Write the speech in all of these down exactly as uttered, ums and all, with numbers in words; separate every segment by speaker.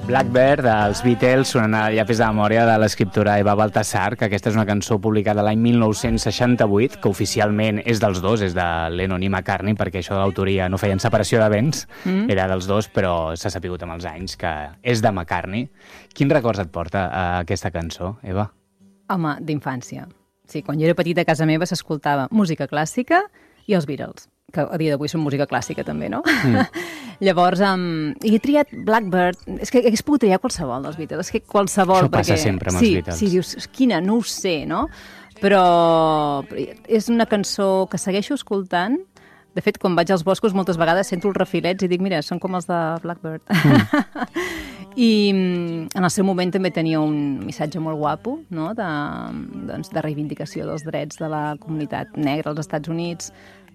Speaker 1: Blackbird, dels Beatles, sonant a llapis de memòria de l'escriptora Eva Baltasar, que aquesta és una cançó publicada l'any mil nou-cents seixanta-vuit, que oficialment és dels dos, és de Lennon i McCartney, perquè això de l'autoria no feien separació de béns, mm. era dels dos, però s'ha sapigut amb els anys que és de McCartney. Quins records et porta a aquesta cançó, Eva?
Speaker 2: Home, d'infància. Sí, quan jo era petita a casa meva s'escoltava música clàssica i els Beatles, que a dia d'avui són música clàssica també, no? Mm. Llavors, um, he triat Blackbird, és que hagués pogut triar qualsevol dels Beatles, és que qualsevol...
Speaker 1: Això passa
Speaker 2: perquè,
Speaker 1: sempre amb
Speaker 2: sí,
Speaker 1: els Beatles.
Speaker 2: Sí, dius, quina, no ho sé, no? Però és una cançó que segueixo escoltant. De fet, quan vaig als boscos moltes vegades sento els refilets i dic, mira, són com els de Blackbird. Mm. I en el seu moment també tenia un missatge molt guapo, no? de, doncs, de reivindicació dels drets de la comunitat negra als Estats Units.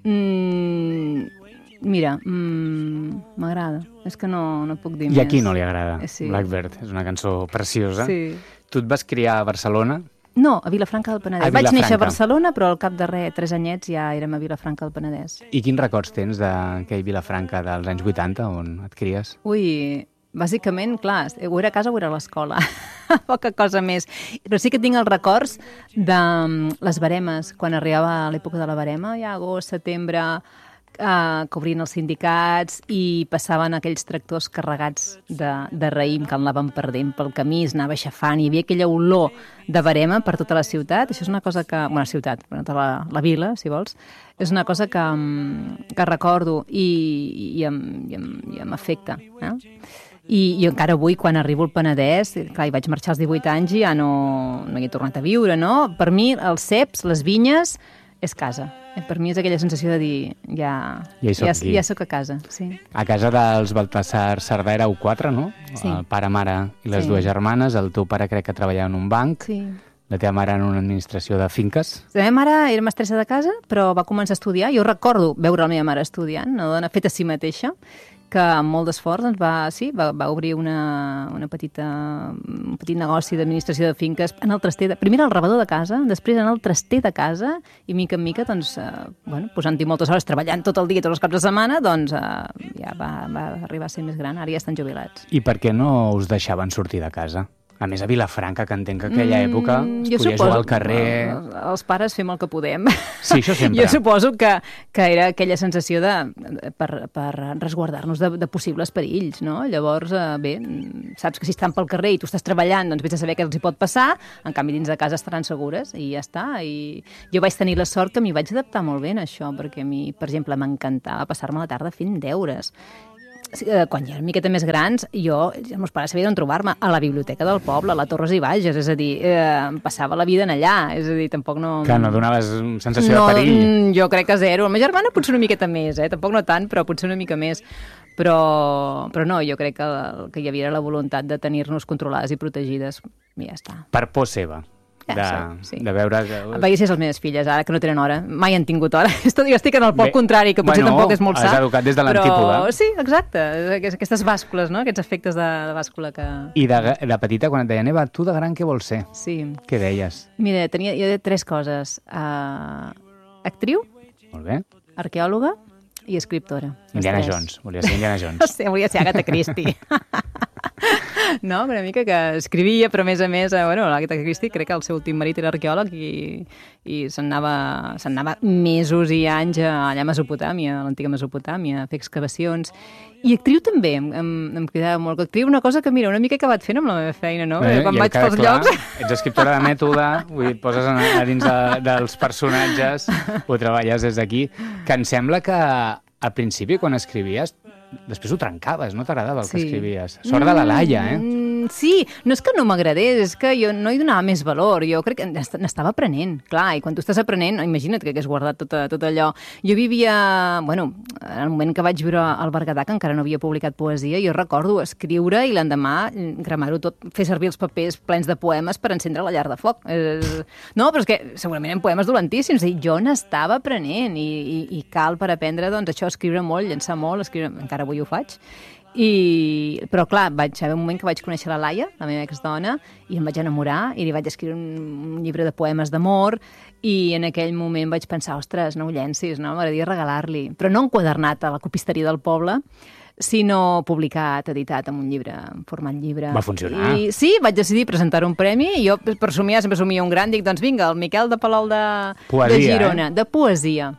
Speaker 2: Mm, mira, m'agrada. Mm, és que no, no puc dir
Speaker 1: I
Speaker 2: més.
Speaker 1: I a qui no li agrada?
Speaker 2: Sí.
Speaker 1: Blackbird és una cançó preciosa.
Speaker 2: Sí.
Speaker 1: Tu et vas criar a Barcelona?
Speaker 2: No, a Vilafranca del Penedès.
Speaker 1: A
Speaker 2: Vaig
Speaker 1: Vilafranca.
Speaker 2: néixer a Barcelona, però al cap de res, tres anyets, ja érem a Vilafranca del Penedès.
Speaker 1: I quins records tens d'aquell Vilafranca dels anys vuitanta, on et cries?
Speaker 2: Ui, bàsicament, clar, o era a casa o era a l'escola. Poca cosa més. Però sí que tinc els records de les baremes, quan arribava l'època de la barema, ja agost, setembre, eh, que obrien els sindicats i passaven aquells tractors carregats de, de raïm que anaven perdent pel camí, es anava aixafant, hi havia aquella olor de barema per tota la ciutat. Això és una cosa que... Bueno, ciutat, per tota la, la vila, si vols. És una cosa que, que recordo i, i, em, i, em, i em afecta, eh? I, i encara avui, quan arribo al Penedès, clar, hi vaig marxar als divuit anys i ja no, no hi he tornat a viure, no? Per mi, els ceps, les vinyes, és casa. Per mi és aquella sensació de dir, ja,
Speaker 1: ja,
Speaker 2: ja, ja soc a casa. Sí.
Speaker 1: A casa dels Baltasar Sardà éreu quatre, no?
Speaker 2: Sí.
Speaker 1: El pare, mare i les
Speaker 2: sí.
Speaker 1: dues germanes. El teu pare crec que treballava en un banc.
Speaker 2: Sí.
Speaker 1: La teva mare en una administració de finques.
Speaker 2: La meva mare era mestressa de casa, però va començar a estudiar. Jo recordo veure la meva mare estudiant, una dona feta a si mateixa, que amb molt d'esforç doncs va, sí, va, va obrir una, una petita, un petit negoci d'administració de finques en el traster, de, primer al rebedor de casa, després en el traster de casa, i mica en mica, doncs, eh, bueno, posant-hi moltes hores, treballant tot el dia, tots els caps de setmana, doncs eh, ja va, va arribar a ser més gran, ara ja estan jubilats.
Speaker 1: I per què no us deixaven sortir de casa? A més, a Vilafranca, que entenc que aquella època es
Speaker 2: jo
Speaker 1: podia
Speaker 2: suposo,
Speaker 1: jugar al carrer...
Speaker 2: Els pares fem el que podem.
Speaker 1: Sí, això sempre.
Speaker 2: Jo suposo que, que era aquella sensació de, per, per resguardar-nos de, de possibles perills, no? Llavors, eh, bé, saps que si estan pel carrer i tu estàs treballant, doncs vés a saber què els hi pot passar, en canvi dins de casa estaran segures i ja està. I jo vaig tenir la sort que m'hi vaig adaptar molt bé en això, perquè a mi, per exemple, m'encantava passar-me la tarda fent deures. Quan ja eren una miqueta més grans, jo, els meus pares sabien on trobar-me, a la biblioteca del poble, a la Torres i Bages, és a dir, eh, em passava la vida en allà, és a dir, tampoc no...
Speaker 1: Que no donaves sensació
Speaker 2: no,
Speaker 1: de perill.
Speaker 2: Jo crec que zero. La meva germana potser una miqueta més, eh? Tampoc no tant, però potser una mica més. Però, però no, jo crec que, que hi havia la voluntat de tenir-nos controlades i protegides, i ja està.
Speaker 1: Per por seva. De,
Speaker 2: sí.
Speaker 1: de veure...
Speaker 2: Veies les meves filles, ara que no tenen hora. Mai han tingut hora. Jo estic en el pol contrari, que potser
Speaker 1: bueno,
Speaker 2: tampoc és molt sa.
Speaker 1: Has educat des de l'antípoda.
Speaker 2: Però sí, exacte. Aquestes bàscules, no? Aquests efectes de, de bàscula que...
Speaker 1: I de, de petita, quan et deien, Eva, tu de gran què vols ser?
Speaker 2: Sí.
Speaker 1: Què deies?
Speaker 2: Mira, tenia jo tres coses. Uh, actriu.
Speaker 1: Molt bé.
Speaker 2: Arqueòloga i escriptora.
Speaker 1: Indiana Jones. Volia ser Indiana Jones.
Speaker 2: Sí, volia ser Agatha Christie. No, una mica que escrivia, però a més a més, eh, bueno, l'Agatha Christie crec que el seu últim marit era arqueòleg i, i se'n anava, se'n anava mesos i anys allà a Mesopotàmia, a l'antiga Mesopotàmia, a fer excavacions. I actriu també, em, em cridava molt. Actriu, una cosa que, mira, una mica he acabat fent amb la meva feina, no?
Speaker 1: Eh,
Speaker 2: Quan vaig pels
Speaker 1: clar,
Speaker 2: llocs...
Speaker 1: Ets escriptora de mètode, vull dir, et poses a, a dins de, dels personatges, ho treballes des d'aquí, que em sembla que al principi, quan escrivies, després ho trencaves, no t'agradava el sí. que escrivies. Sort de la Laia, eh?
Speaker 2: Mm, sí, no és que no m'agradés, és que jo no hi donava més valor. Jo crec que n'estava aprenent, clar, i quan tu estàs aprenent, imagina't que hagués guardat tot, tot allò. Jo vivia, bueno, en el moment que vaig viure al Berguedà, que encara no havia publicat poesia, jo recordo escriure i l'endemà cremar-ho tot, fer servir els papers plens de poemes per encendre la llar de foc. No, però és que segurament eren poemes dolentíssims, i jo n'estava aprenent, i, i, i cal per aprendre, doncs, això, escriure molt, llençar molt, escriure... Encara avui ho faig. I... Però, clar, vaig haver un moment que vaig conèixer la Laia, la meva exdona, i em vaig enamorar, i li vaig escriure un, un llibre de poemes d'amor, i en aquell moment vaig pensar, ostres, no ho llencis, no? M'agradaria regalar-li. Però no enquadernat a la copisteria del poble, sinó publicat, editat en un llibre, en format llibre.
Speaker 1: Va funcionar.
Speaker 2: I sí, vaig decidir presentar un premi i jo per somiar, sempre somia un gran, dic, doncs vinga, el Miquel de Palol de,
Speaker 1: poesia,
Speaker 2: de Girona,
Speaker 1: eh?
Speaker 2: de poesia.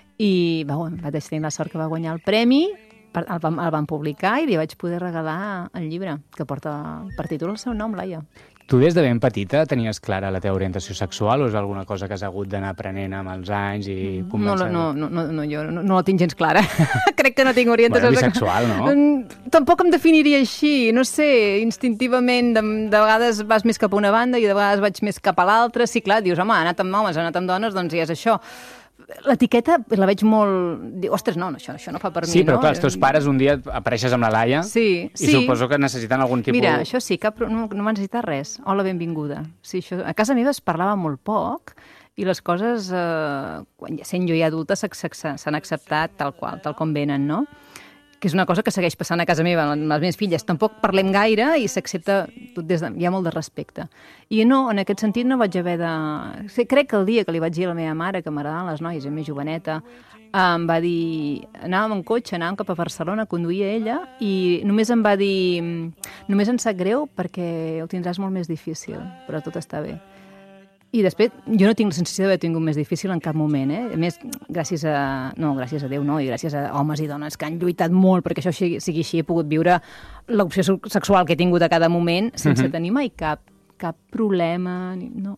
Speaker 2: I va, vaig tenir la sort que va guanyar el premi, el van, el van publicar i li vaig poder regalar el llibre, que porta per títol el seu nom, Laia.
Speaker 1: Tu des de ben petita tenies clara la teva orientació sexual o és alguna cosa que has hagut d'anar aprenent amb els anys i començar...
Speaker 2: No, no, no, no, jo no, no la tinc gens clara. Crec que no tinc orientació
Speaker 1: bueno, bisexual, no?
Speaker 2: Tampoc em definiria així, no sé, instintivament, de, de vegades vas més cap a una banda i de vegades vaig més cap a l'altra. Sí, clar, dius, home, ha anat amb homes, ha anat amb dones, doncs ja és això. L'etiqueta la veig molt... Dic, ostres, no, això, això no fa per
Speaker 1: sí,
Speaker 2: mi, no?
Speaker 1: Sí, però clar, els teus pares un dia apareixes amb la Laia
Speaker 2: sí,
Speaker 1: i
Speaker 2: sí.
Speaker 1: suposo que necessiten algun tipus...
Speaker 2: Mira, això sí, cap, no, no va necessitar res. Hola, benvinguda. Sí, això, a casa meva es parlava molt poc i les coses, eh, quan ja sent jo ja adulta, s'han acceptat tal qual, tal com venen, no? Que és una cosa que segueix passant a casa meva, amb les meves filles. Tampoc parlem gaire i s'accepta tot des de... Hi ha molt de respecte. I no, en aquest sentit no vaig haver de... Sí, crec que el dia que li vaig dir a la meva mare que m'agradaven les noies, més joveneta, em va dir... Anàvem en cotxe, anàvem cap a Barcelona, conduïa ella, i només em va dir... Només em sap greu perquè ho tindràs molt més difícil, però tot està bé. I després, jo no tinc la sensació d'haver tingut més difícil en cap moment, eh? A més, gràcies a... No, gràcies a Déu, no, i gràcies a homes i dones que han lluitat molt perquè això sigui així, he pogut viure l'opció sexual que he tingut a cada moment sense uh-huh. tenir mai cap, cap problema, ni... no.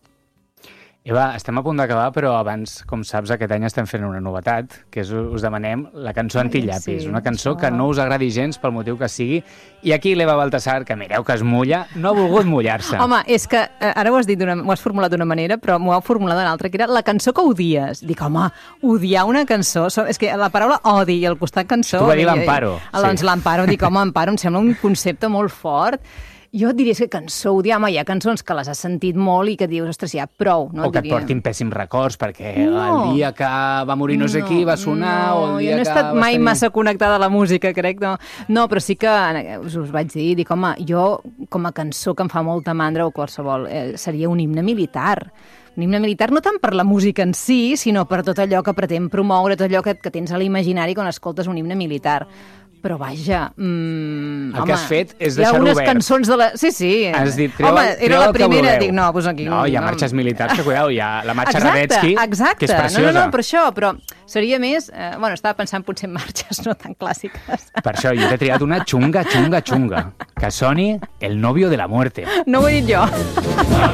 Speaker 1: Eva, estem a punt d'acabar, però abans, com saps, aquest any estem fent una novetat, que és, us demanem la cançó Antillapis, sí, una cançó això... que no us agradi gens pel motiu que sigui, i aquí l'Eva Baltasar, que mireu que es mulla, no ha volgut mullar-se.
Speaker 2: Home, és que ara ho has dit, ho has formulat d'una manera, però m'ho heu formulat d'una altra, que era la cançó que odies. Dic, home, odiar una cançó, és que la paraula odi i al costat cançó...
Speaker 1: Tu va dir l'Amparo.
Speaker 2: Doncs sí. L'Amparo, dic, home, Amparo, em sembla un concepte molt fort. Jo diria que cançó, odiar, home, hi ha cançons que les has sentit molt i que dius, ostres, ja, prou. No?
Speaker 1: O que et
Speaker 2: diria...
Speaker 1: portin pèssims records, perquè
Speaker 2: no.
Speaker 1: el dia que va morir no sé qui va sonar,
Speaker 2: no,
Speaker 1: o el dia
Speaker 2: jo no he
Speaker 1: que
Speaker 2: estat mai
Speaker 1: tenir...
Speaker 2: massa connectada a la música, crec, no. No, però sí que us, us vaig dir, dic, home, jo, com a cançó que em fa molta mandra o qualsevol, eh, seria un himne militar. Un himne militar no tant per la música en si, sinó per tot allò que pretén promoure, tot allò que, que tens a l'imaginari quan escoltes un himne militar. Però vaja, mmm,
Speaker 1: el
Speaker 2: home,
Speaker 1: que has fet és deixar-ho obert.
Speaker 2: Hi ha unes cançons de la... Sí, sí.
Speaker 1: Has dit, treu,
Speaker 2: home, era la primera, dic, no, doncs aquí...
Speaker 1: No, hi ha marxes militars, que cuideu, hi ha la marxa
Speaker 2: exacte,
Speaker 1: Radetzky,
Speaker 2: exacte.
Speaker 1: que és preciosa.
Speaker 2: No, no, no, per això, però seria més... Eh, bueno, estava pensant potser en marxes no tan clàssiques.
Speaker 1: Per això, jo t'he triat una xunga, xunga, xunga, que soni El novio de la muerte.
Speaker 2: No ho he dit jo.